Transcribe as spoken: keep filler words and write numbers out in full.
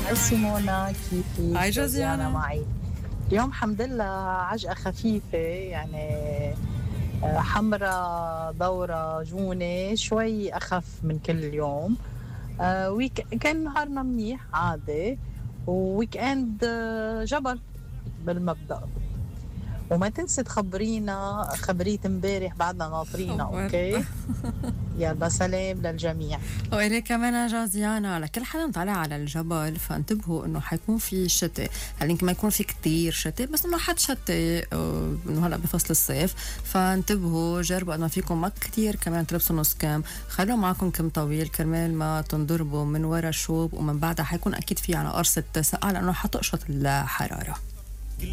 هاي سيمونا، كيفك؟ هاي جوزيانا جوزيانا. معي. اليوم الحمد لله عجقة خفيفة يعني، آه، حمرة دورة جونة شوي أخف من كل يوم. آه، ويك كان نهارنا منيح عادي، وويك اند آه، جبل بالمبدأ. وما تنسي تخبرينا خبرية امبارح، بعدنا ناطرينا. خبرت. اوكي، يلا سلام للجميع. وإلي كمان جازيانا، لكل حدا طالع على الجبل فانتبهوا انه حيكون في شتاء. هل يمكن ما يكون في كتير شتاء، بس انه حد شتاء آه، انه هلا بفصل الصيف. فانتبهوا، جربوا قد ما فيكم ما كتير كمان تلبسوا نص كم، خلوا معكم كم طويل كرمال ما تنضربوا من ورا الشوب، ومن بعدها حيكون اكيد في على قرصة سقعة لانه حتقشط الحرارة.